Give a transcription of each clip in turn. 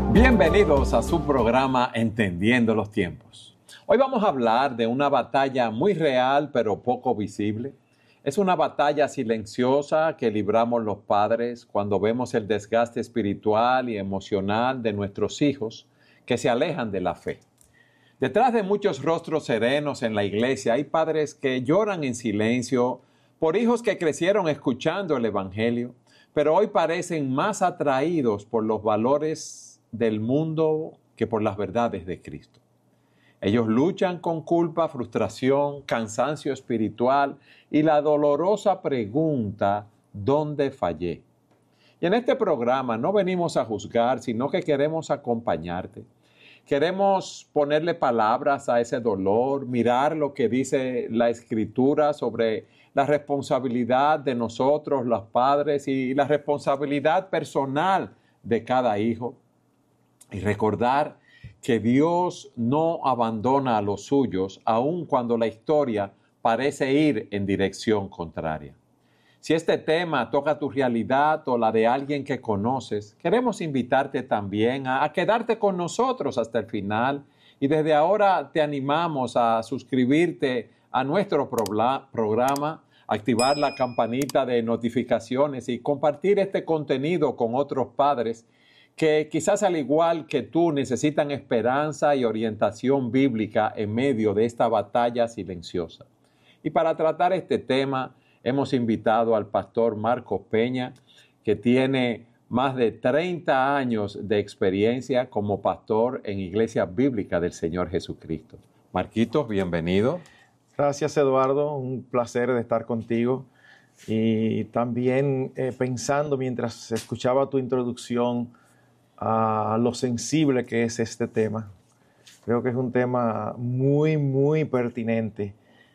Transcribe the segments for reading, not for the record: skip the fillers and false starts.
Bienvenidos a su programa Entendiendo los Tiempos. Hoy vamos a hablar de una batalla muy real pero poco visible. Es una batalla silenciosa que libramos los padres cuando vemos el desgaste espiritual y emocional de nuestros hijos que se alejan de la fe. Detrás de muchos rostros serenos en la iglesia hay padres que lloran en silencio por hijos que crecieron escuchando el Evangelio, pero hoy parecen más atraídos por los valores del mundo que por las verdades de Cristo. Ellos luchan con culpa, frustración, cansancio espiritual y la dolorosa pregunta, ¿dónde fallé? Y en este programa no venimos a juzgar, sino que queremos acompañarte. Queremos ponerle palabras a ese dolor, mirar lo que dice la Escritura sobre la responsabilidad de nosotros, los padres, y la responsabilidad personal de cada hijo. Y recordar que Dios no abandona a los suyos, aun cuando la historia parece ir en dirección contraria. Si este tema toca tu realidad o la de alguien que conoces, queremos invitarte también a quedarte con nosotros hasta el final. Y desde ahora te animamos a suscribirte a nuestro programa, activar la campanita de notificaciones y compartir este contenido con otros padres que quizás al igual que tú necesitan esperanza y orientación bíblica en medio de esta batalla silenciosa. Y para tratar este tema hemos invitado al pastor Marcos Peña, que tiene más de 30 años de experiencia como pastor en Iglesia Bíblica del Señor Jesucristo. Marquitos, bienvenido. Gracias, Eduardo, un placer de estar contigo. Y también pensando mientras escuchaba tu introducción a lo sensible que es este tema. Creo que es un tema muy, muy pertinente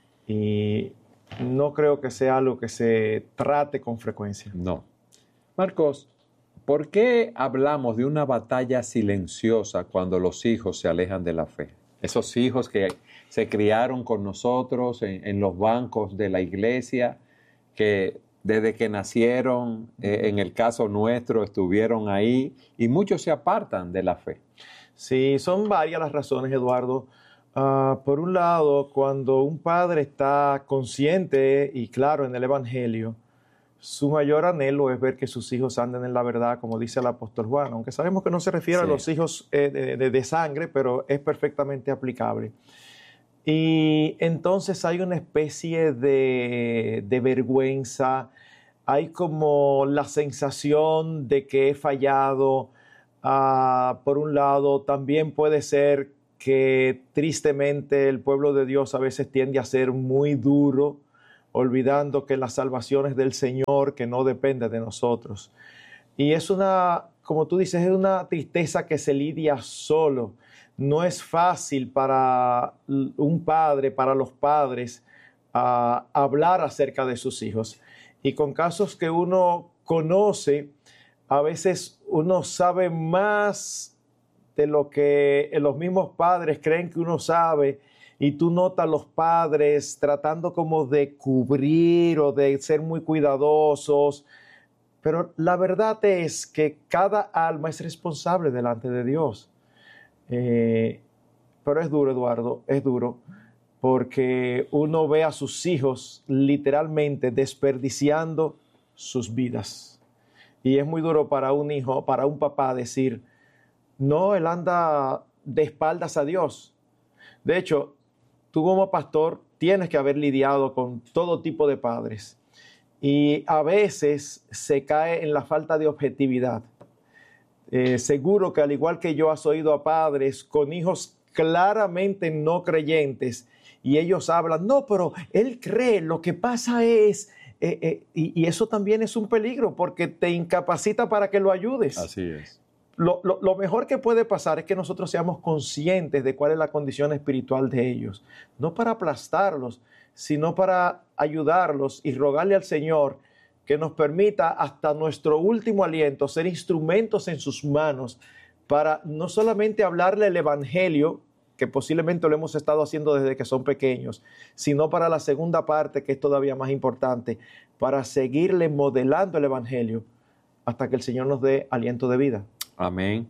y no creo que sea algo que se trate con frecuencia. No. Marcos, ¿por qué hablamos de una batalla silenciosa cuando los hijos se alejan de la fe? Esos hijos que se criaron con nosotros en los bancos de la iglesia, que desde que nacieron, en el caso nuestro, estuvieron ahí y muchos se apartan de la fe. Sí, son varias las razones, Eduardo. Por un lado, cuando un padre está consciente y claro en el Evangelio, su mayor anhelo es ver que sus hijos anden en la verdad, como dice el apóstol Juan, aunque sabemos que no se refiere a los hijos de sangre, pero es perfectamente aplicable. Y entonces hay una especie de vergüenza, hay como la sensación de que he fallado. Por un lado, también puede ser que tristemente el pueblo de Dios a veces tiende a ser muy duro, olvidando que la salvación es del Señor, que no depende de nosotros. Y es como tú dices, es una tristeza que se lidia solo. No es fácil para un padre, para los padres, hablar acerca de sus hijos. Y con casos que uno conoce, a veces uno sabe más de lo que los mismos padres creen que uno sabe, y tú notas a los padres tratando como de cubrir o de ser muy cuidadosos. Pero la verdad es que cada alma es responsable delante de Dios. Pero es duro, Eduardo, es duro, porque uno ve a sus hijos literalmente desperdiciando sus vidas. Y es muy duro para un hijo, para un papá decir, no, él anda de espaldas a Dios. De hecho, tú como pastor tienes que haber lidiado con todo tipo de padres. Y a veces se cae en la falta de objetividad. Seguro que al igual que yo has oído a padres con hijos claramente no creyentes y ellos hablan, no, pero él cree, lo que pasa es, y eso también es un peligro porque te incapacita para que lo ayudes. Así es. Lo mejor que puede pasar es que nosotros seamos conscientes de cuál es la condición espiritual de ellos, no para aplastarlos, sino para ayudarlos y rogarle al Señor que nos permita hasta nuestro último aliento ser instrumentos en sus manos para no solamente hablarle el Evangelio, que posiblemente lo hemos estado haciendo desde que son pequeños, sino para la segunda parte, que es todavía más importante, para seguirle modelando el Evangelio hasta que el Señor nos dé aliento de vida. Amén.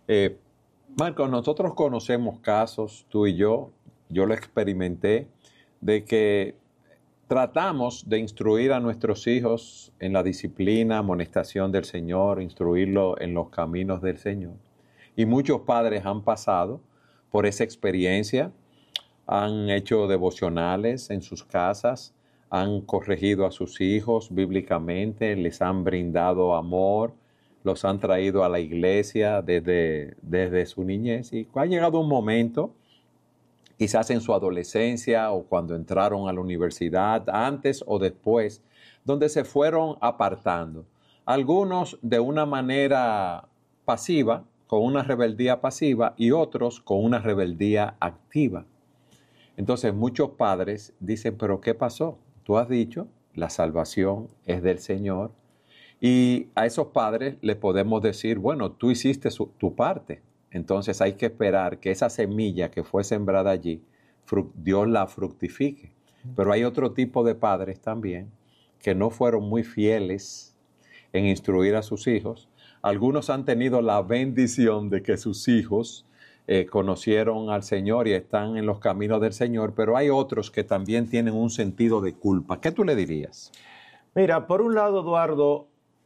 Marcos, nosotros conocemos casos, tú y yo lo experimenté, de que tratamos de instruir a nuestros hijos en la disciplina, amonestación del Señor, instruirlo en los caminos del Señor. Y muchos padres han pasado por esa experiencia, han hecho devocionales en sus casas, han corregido a sus hijos bíblicamente, les han brindado amor, los han traído a la iglesia desde su niñez. Y ha llegado un momento, quizás en su adolescencia o cuando entraron a la universidad, antes o después, donde se fueron apartando. Algunos de una manera pasiva, con una rebeldía pasiva, y otros con una rebeldía activa. Entonces muchos padres dicen, ¿pero qué pasó? Tú has dicho, la salvación es del Señor. Y a esos padres les podemos decir, bueno, tú hiciste tu parte. Entonces hay que esperar que esa semilla que fue sembrada allí, Dios la fructifique. Pero hay otro tipo de padres también que no fueron muy fieles en instruir a sus hijos. Algunos han tenido la bendición de que sus hijos conocieron al Señor y están en los caminos del Señor, pero hay otros que también tienen un sentido de culpa. ¿Qué tú le dirías? Mira, por un lado, Eduardo,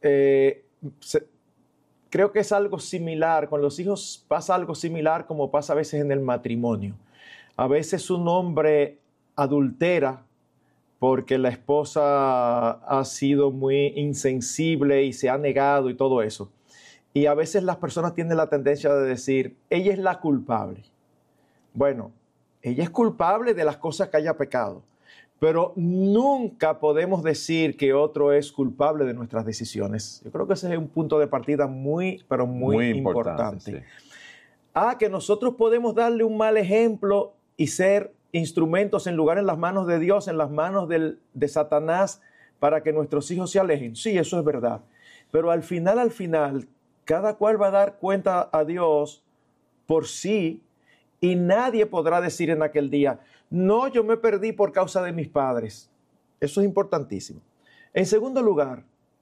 creo que es algo similar. Con los hijos pasa algo similar como pasa a veces en el matrimonio. A veces un hombre adultera porque la esposa ha sido muy insensible y se ha negado y todo eso. Y a veces las personas tienen la tendencia de decir, ella es la culpable. Bueno, ella es culpable de las cosas que haya pecado, pero nunca podemos decir que otro es culpable de nuestras decisiones. Yo creo que ese es un punto de partida muy, pero muy importante. Sí. Que nosotros podemos darle un mal ejemplo y ser instrumentos en lugar en las manos de Dios, en las manos de Satanás, para que nuestros hijos se alejen. Sí, eso es verdad. Pero al final, cada cual va a dar cuenta a Dios por sí y nadie podrá decir en aquel día, no, yo me perdí por causa de mis padres. Eso es importantísimo. En segundo lugar,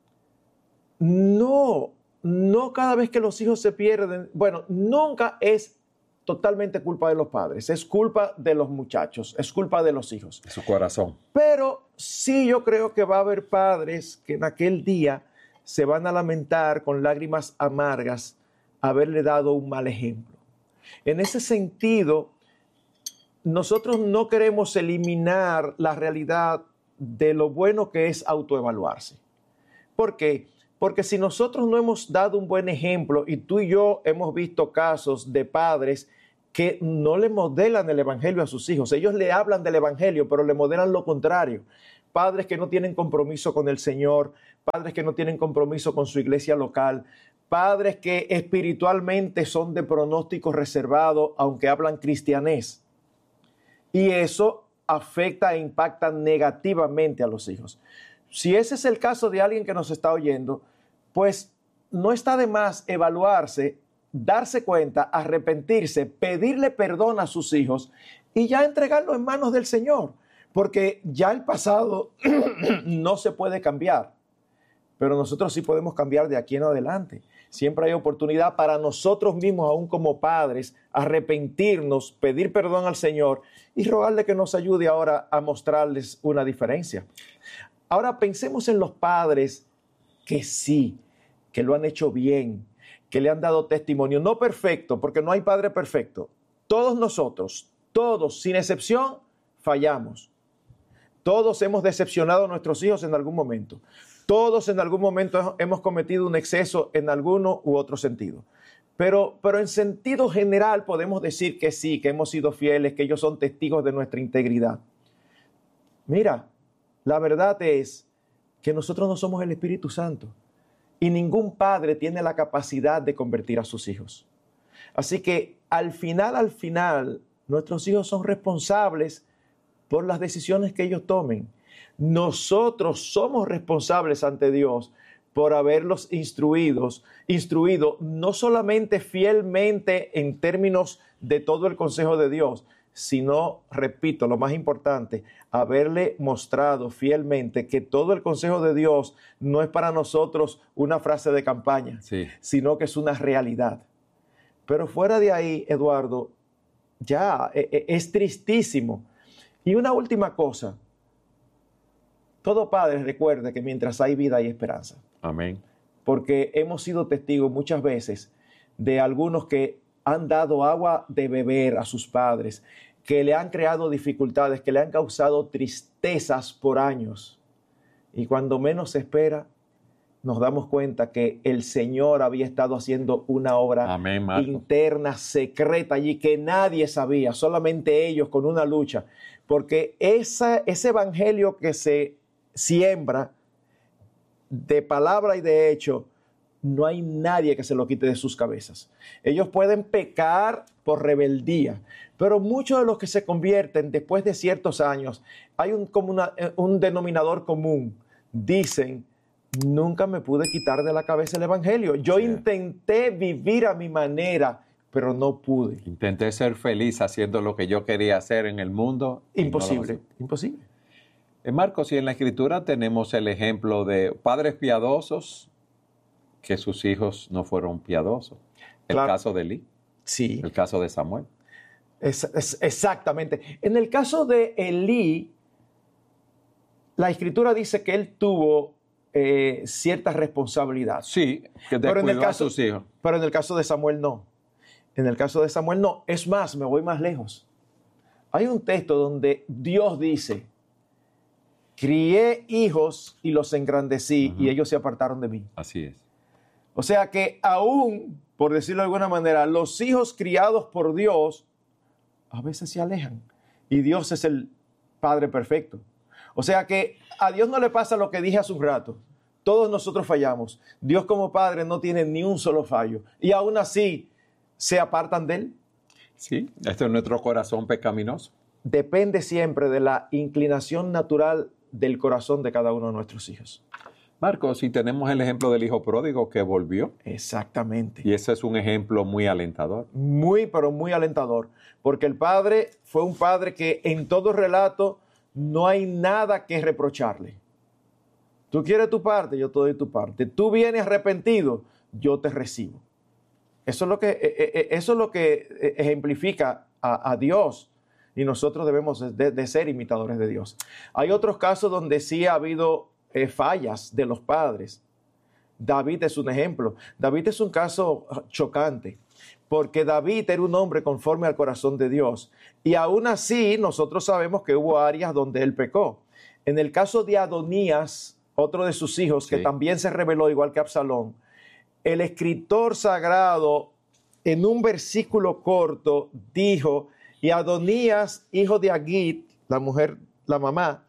no cada vez que los hijos se pierden, bueno, nunca es totalmente culpa de los padres, es culpa de los muchachos, es culpa de los hijos. De su corazón. Pero sí yo creo que va a haber padres que en aquel día se van a lamentar con lágrimas amargas haberle dado un mal ejemplo. En ese sentido, nosotros no queremos eliminar la realidad de lo bueno que es autoevaluarse. ¿Por qué? Porque si nosotros no hemos dado un buen ejemplo y tú y yo hemos visto casos de padres que no le modelan el evangelio a sus hijos, ellos le hablan del evangelio, pero le modelan lo contrario. Padres que no tienen compromiso con el Señor, padres que no tienen compromiso con su iglesia local, padres que espiritualmente son de pronóstico reservado, aunque hablan cristianés. Y eso afecta e impacta negativamente a los hijos. Si ese es el caso de alguien que nos está oyendo, pues no está de más evaluarse, darse cuenta, arrepentirse, pedirle perdón a sus hijos y ya entregarlo en manos del Señor. Porque ya el pasado no se puede cambiar, pero nosotros sí podemos cambiar de aquí en adelante. Siempre hay oportunidad para nosotros mismos, aún como padres, arrepentirnos, pedir perdón al Señor y rogarle que nos ayude ahora a mostrarles una diferencia. Ahora pensemos en los padres que sí, que lo han hecho bien, que le han dado testimonio, no perfecto, porque no hay padre perfecto. Todos nosotros, todos, sin excepción, fallamos. Todos hemos decepcionado a nuestros hijos en algún momento. Todos en algún momento hemos cometido un exceso en alguno u otro sentido. Pero en sentido general podemos decir que sí, que hemos sido fieles, que ellos son testigos de nuestra integridad. Mira, la verdad es que nosotros no somos el Espíritu Santo y ningún padre tiene la capacidad de convertir a sus hijos. Así que al final, nuestros hijos son responsables por las decisiones que ellos tomen. Nosotros somos responsables ante Dios por haberlos instruido no solamente fielmente en términos de todo el consejo de Dios, sino, repito, lo más importante, haberle mostrado fielmente que todo el consejo de Dios no es para nosotros una frase de campaña, sino que es una realidad. Pero fuera de ahí, Eduardo, ya es tristísimo. Y una última cosa. Todo padre recuerde que mientras hay vida hay esperanza. Amén. Porque hemos sido testigos muchas veces de algunos que han dado agua de beber a sus padres, que le han creado dificultades, que le han causado tristezas por años. Y cuando menos se espera, nos damos cuenta que el Señor había estado haciendo una obra Amén, Marco. interna, secreta allí, que nadie sabía, solamente ellos con una lucha. Porque ese evangelio que se siembra de palabra y de hecho, no hay nadie que se lo quite de sus cabezas. Ellos pueden pecar por rebeldía, pero muchos de los que se convierten después de ciertos años, hay un denominador común. Dicen, nunca me pude quitar de la cabeza el evangelio. Yo intenté vivir a mi manera, pero no pude. Intenté ser feliz haciendo lo que yo quería hacer en el mundo. Imposible, imposible. Marcos, y en la Escritura tenemos el ejemplo de padres piadosos que sus hijos no fueron piadosos. El caso de Elí. Sí. El caso de Samuel. Exactamente. En el caso de Elí, la Escritura dice que él tuvo cierta responsabilidad. Sí, que descuidó a sus hijos. Pero en el caso de Samuel no. En el caso de Samuel no. Es más, me voy más lejos. Hay un texto donde Dios dice, crié hijos y los engrandecí y ellos se apartaron de mí. Así es. O sea que aún, por decirlo de alguna manera, los hijos criados por Dios a veces se alejan. Y Dios es el Padre perfecto. O sea que a Dios no le pasa lo que dije hace un rato. Todos nosotros fallamos. Dios como Padre no tiene ni un solo fallo. Y aún así se apartan de Él. Sí, este es nuestro corazón pecaminoso. Depende siempre de la inclinación natural del corazón de cada uno de nuestros hijos. Marcos, si tenemos el ejemplo del hijo pródigo que volvió. Exactamente. Y ese es un ejemplo muy alentador. Muy, pero muy alentador. Porque el padre fue un padre que en todo relato no hay nada que reprocharle. Tú quieres tu parte, yo te doy tu parte. Tú vienes arrepentido, yo te recibo. Eso es lo que ejemplifica a Dios. Y nosotros debemos de ser imitadores de Dios. Hay otros casos donde sí ha habido fallas de los padres. David es un ejemplo. David es un caso chocante, porque David era un hombre conforme al corazón de Dios. Y aún así, nosotros sabemos que hubo áreas donde él pecó. En el caso de Adonías, otro de sus hijos, que también se rebeló igual que Absalón, el escritor sagrado, en un versículo corto, dijo, y Adonías, hijo de Agit, la mujer, la mamá,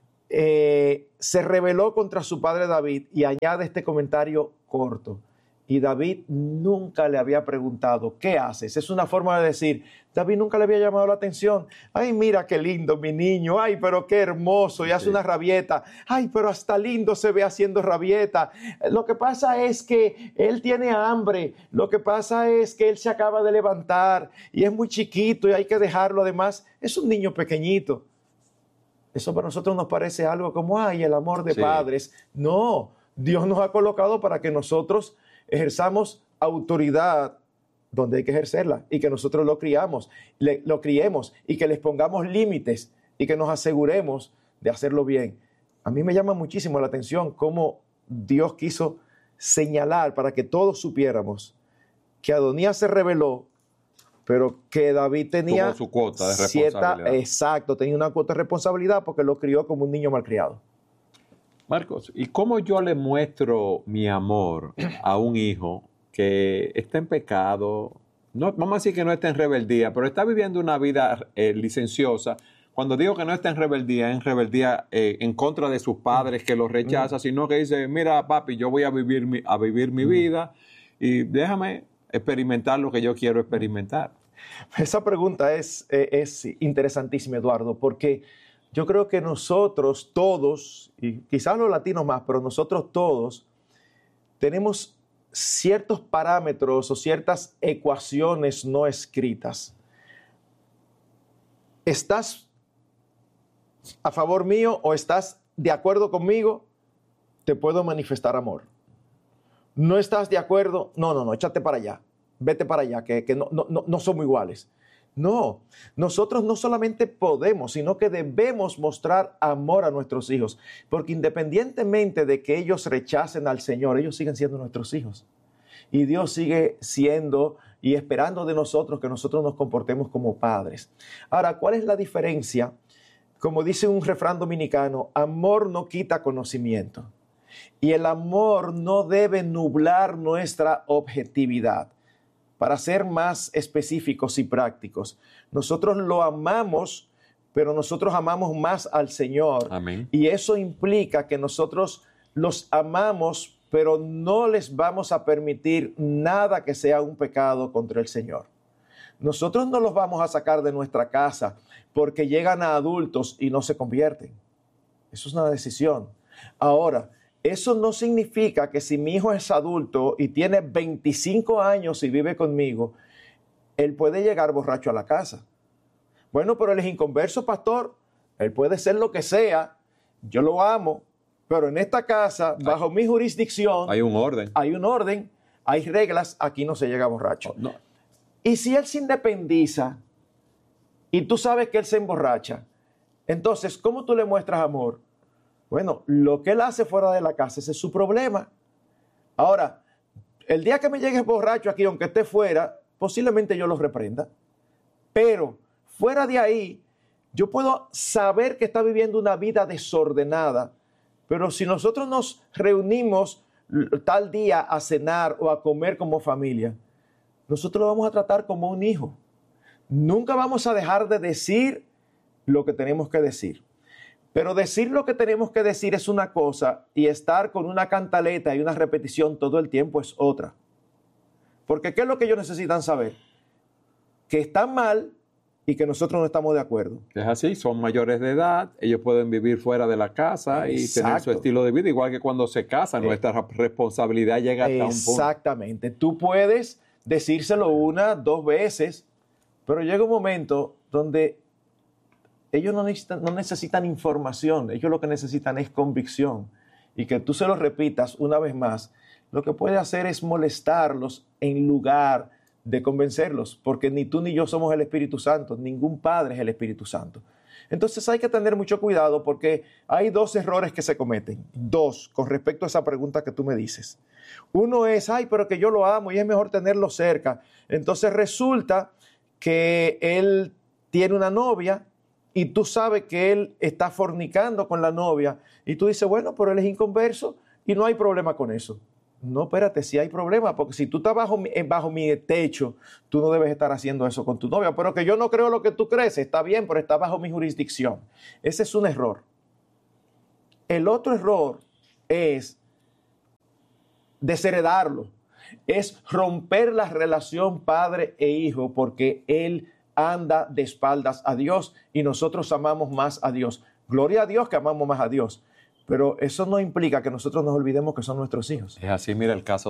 se rebeló contra su padre David, y añade este comentario corto. Y David nunca le había preguntado, ¿qué haces? Es una forma de decir, David nunca le había llamado la atención. Ay, mira qué lindo mi niño. Ay, pero qué hermoso. Y hace una rabieta. Ay, pero hasta lindo se ve haciendo rabieta. Lo que pasa es que él tiene hambre. Lo que pasa es que él se acaba de levantar y es muy chiquito y hay que dejarlo. Además, es un niño pequeñito. Eso para nosotros nos parece algo como, ay, el amor de padres. No, Dios nos ha colocado para que nosotros ejerzamos autoridad donde hay que ejercerla y que nosotros lo criemos y que les pongamos límites y que nos aseguremos de hacerlo bien. A mí me llama muchísimo la atención cómo Dios quiso señalar para que todos supiéramos que Adonías se rebeló, pero que David tenía tuvo su cuota de responsabilidad. Exacto, tenía una cuota de responsabilidad porque lo crió como un niño malcriado. Marcos, ¿y cómo yo le muestro mi amor a un hijo que está en pecado? No, vamos a decir que no está en rebeldía, pero está viviendo una vida licenciosa. Cuando digo que no está en rebeldía en contra de sus padres que los rechaza, sino que dice, mira papi, yo voy a vivir mi vida y déjame experimentar lo que yo quiero experimentar. Esa pregunta es interesantísima, Eduardo, porque yo creo que nosotros todos, y quizás los latinos más, pero nosotros todos tenemos ciertos parámetros o ciertas ecuaciones no escritas. ¿Estás a favor mío o estás de acuerdo conmigo? Te puedo manifestar amor. ¿No estás de acuerdo? No, échate para allá. vete para allá, que no somos iguales. No, nosotros no solamente podemos, sino que debemos mostrar amor a nuestros hijos, porque independientemente de que ellos rechacen al Señor, ellos siguen siendo nuestros hijos. Y Dios sigue siendo y esperando de nosotros que nosotros nos comportemos como padres. Ahora, ¿cuál es la diferencia? Como dice un refrán dominicano, amor no quita conocimiento. Y el amor no debe nublar nuestra objetividad. Para ser más específicos y prácticos, nosotros lo amamos, pero nosotros amamos más al Señor. Amén. Y eso implica que nosotros los amamos, pero no les vamos a permitir nada que sea un pecado contra el Señor. Nosotros no los vamos a sacar de nuestra casa porque llegan a adultos y no se convierten. Eso es una decisión. Ahora, eso no significa que si mi hijo es adulto y tiene 25 años y vive conmigo, él puede llegar borracho a la casa. Bueno, pero él es inconverso, pastor. Él puede ser lo que sea. Yo lo amo. Pero en esta casa, bajo mi jurisdicción, hay un orden. Hay un orden, hay reglas. Aquí no se llega borracho. No. Y si él se independiza y tú sabes que él se emborracha, entonces, ¿cómo tú le muestras amor? Bueno, lo que él hace fuera de la casa, ese es su problema. Ahora, el día que me llegue borracho aquí, aunque esté fuera, posiblemente yo lo reprenda. Pero fuera de ahí, yo puedo saber que está viviendo una vida desordenada. Pero si nosotros nos reunimos tal día a cenar o a comer como familia, nosotros lo vamos a tratar como un hijo. Nunca vamos a dejar de decir lo que tenemos que decir. Pero decir lo que tenemos que decir es una cosa y estar con una cantaleta y una repetición todo el tiempo es otra. Porque ¿qué es lo que ellos necesitan saber? Que están mal y que nosotros no estamos de acuerdo. Es así, son mayores de edad, ellos pueden vivir fuera de la casa y tener su estilo de vida, igual que cuando se casan, nuestra responsabilidad llega hasta un punto. Exactamente. Tú puedes decírselo 1, 2 veces, pero llega un momento donde ellos no necesitan información, ellos lo que necesitan es convicción. Y que tú se lo repitas una vez más, lo que puede hacer es molestarlos en lugar de convencerlos, porque ni tú ni yo somos el Espíritu Santo, ningún padre es el Espíritu Santo. Entonces hay que tener mucho cuidado porque hay 2 errores que se cometen, 2, con respecto a esa pregunta que tú me dices. Uno es, pero que yo lo amo y es mejor tenerlo cerca. Entonces resulta que él tiene una novia y tú sabes que él está fornicando con la novia y tú dices, bueno, pero él es inconverso y no hay problema con eso. No, espérate, sí hay problema, porque si tú estás bajo mi techo, tú no debes estar haciendo eso con tu novia. Pero que yo no creo lo que tú crees, está bien, pero está bajo mi jurisdicción. Ese es un error. El otro error es desheredarlo, es romper la relación padre e hijo, porque él anda de espaldas a Dios y nosotros amamos más a Dios. Gloria a Dios que amamos más a Dios. Pero eso no implica que nosotros nos olvidemos que son nuestros hijos. Es así, mira el caso